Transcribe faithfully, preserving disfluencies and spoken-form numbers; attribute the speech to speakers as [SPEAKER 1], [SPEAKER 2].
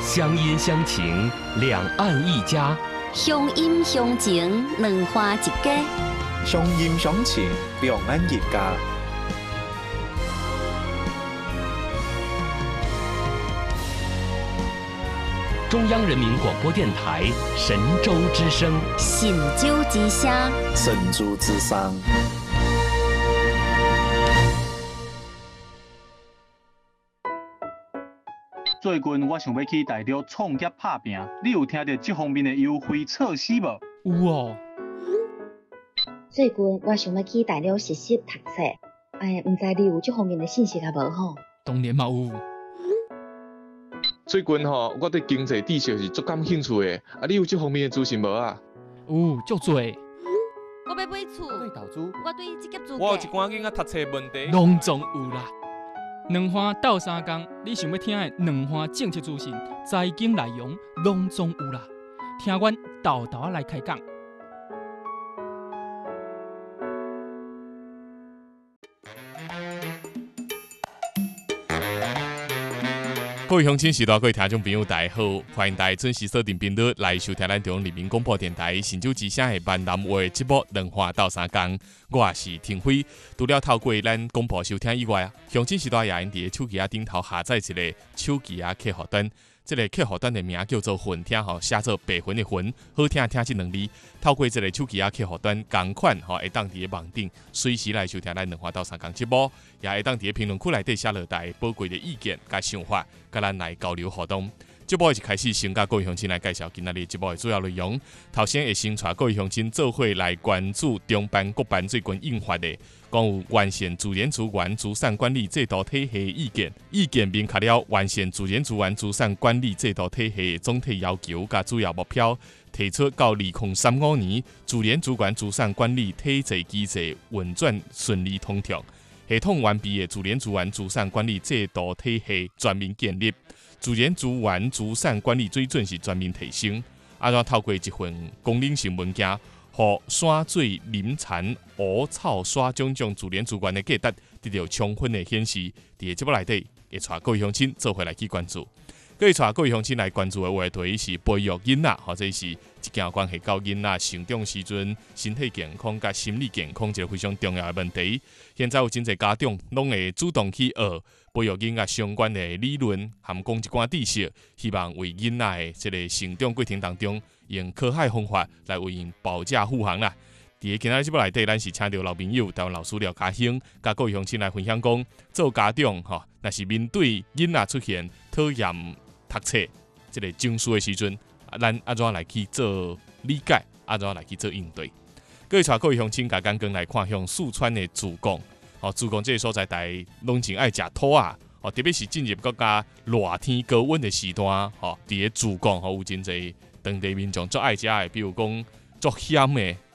[SPEAKER 1] 乡音乡情，两岸一家。
[SPEAKER 2] 乡音乡情，两花一家。
[SPEAKER 3] 乡音乡情，两岸一家。
[SPEAKER 1] 中央人民广播电台神州之声，
[SPEAKER 2] 神州之声，
[SPEAKER 3] 神州之声。
[SPEAKER 4] 最近我想要去大陆创业打拼，你有听到这方面的优惠措施无？
[SPEAKER 5] 有哦。
[SPEAKER 6] 最近我想要去大陆实习读册，哎，唔知你有这方面的信息啊无吼？
[SPEAKER 5] 当然嘛有。
[SPEAKER 7] 最近吼，我对经济知识是足感兴趣的，啊，你有这方面的资讯无啊？
[SPEAKER 5] 有，足多。
[SPEAKER 8] 我要买厝，
[SPEAKER 9] 我对投资，
[SPEAKER 8] 我对职业资格，
[SPEAKER 9] 我有一寡囡仔读册问题，
[SPEAKER 5] 拢总有啦。两花斗三工，你想要听的两花政策资讯、财经内容，拢总有啦。听阮豆豆来开讲。
[SPEAKER 10] 各位乡亲、时代各位听众朋友，大家好，欢迎大家准时锁定频率来收听咱中央人民广播电台神州之声的闽南话节目《两花斗三工》，我也是庭辉。除了透过咱广播收听以外啊，乡亲时代也用伫手机啊顶头下载一个手机啊客户端。这个客户端的名叫做混听吼，写做白云的云，好听听这两字。透过这个手机啊客户端，同款吼会当伫个网顶随时来收听咱两花斗三工节目，也会当伫个评论区内底写落大家宝贵的意见甲想法，甲咱来交流互动。节目一开始，先甲各位乡亲来介绍今仔日节目的主要内容。头先会先带各位乡亲做伙来关注中班、国班最近印发的关于完善自然资源资产管理制度体系的意见。意见明确了完善自然资源资产管理制度体系的总体要求甲主要目标，提出到二零三五年自然资源资产管理体制机制运转顺利通畅，系统完备的自然资源资产管理制度体系全面建立。自然资源资产管理水准是全面提升，安怎透过一份功能性文件，互山水林产、湖草沙种种自然资源的价值得到充分的显示。伫个节目内底，会带各位乡亲做伙来去关注。各位带各位乡亲来关注的话题是培育囡仔，或者是一件关系到囡仔成长时阵身体健康甲心理健康一个非常重要的问题。现在有真侪家长拢会主动去学培育囡仔相关的理论，含讲一寡知识，希望为囡仔的这个成长过程当中，用科学方法来为因保驾护航啦。伫个今仔节目内底，咱是请到老朋友、台湾老师廖家兴，甲各位乡亲来分享讲，做家长吼，若是面对囡仔出现讨厌读册这个证书的时阵，咱安怎来去做理解，安怎来去做应对？各位带各位乡亲，甲刚刚来看向四川的自贡。哦，自贡这个所在，大家拢真爱食土啊！哦，特别是进入国家热天高温的时段，哦，伫个自贡吼有真侪当地民众足爱食的，比如讲足咸的